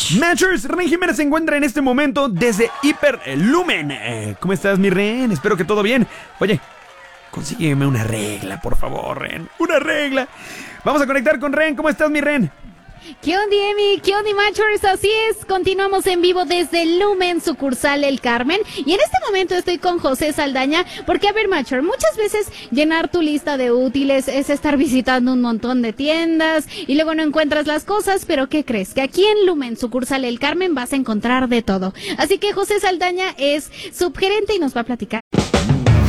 Matchers, Ren Jiménez se encuentra en este momento desde Hiperlumen. ¿Cómo estás, mi Ren? Espero que todo bien. Oye, consígueme una regla, por favor, Ren. Una regla. Vamos a conectar con Ren. ¿Cómo estás, mi Ren? ¿Qué onda, Emi? ¿Qué onda, Matchers? Así es, continuamos en vivo desde Lumen, sucursal El Carmen. Y en este momento estoy con José Saldaña, porque, a ver, Matcher, muchas veces llenar tu lista de útiles es estar visitando un montón de tiendas y luego no encuentras las cosas, pero ¿qué crees? Que aquí en Lumen, sucursal El Carmen, vas a encontrar de todo. Así que José Saldaña es subgerente y nos va a platicar